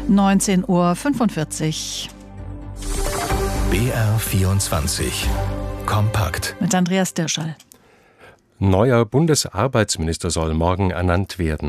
19:45 Uhr. BR24 kompakt. Mit Andreas Dirschall. Neuer Bundesarbeitsminister soll morgen ernannt werden.